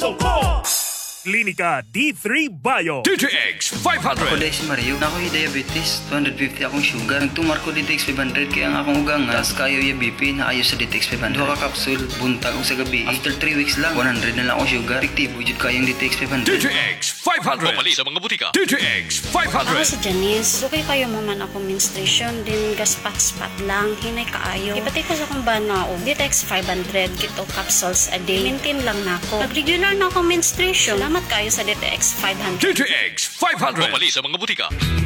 Klinika D3 Bio. DTX 500. Ako dahil si Mario, na ako'y diabetes, 250 akong sugar. Nagtumar ko DTX 500 kaya ang akong ugang tas kayo yung BP na ayos sa DTX 500. Duha ka kapsul, buntag o sa gabi. After 3 weeks lang, 100 na lang akong sugar. Efektibo jud kayong DTX 500. DTX 500. Pamali sa mga butika. DTX 500. Ako si Janice. Lukay kayo mo man ako menstruation, din gaspat-spat lang, hinay kaayo. Ipatay ko sa kong banao. DTX 500, kito capsules a day. Maintain lang na ako. Nag-regular na ako menstruation. Salamat kayo sa DTX 500. DTX 500. Pamali sa mga butika.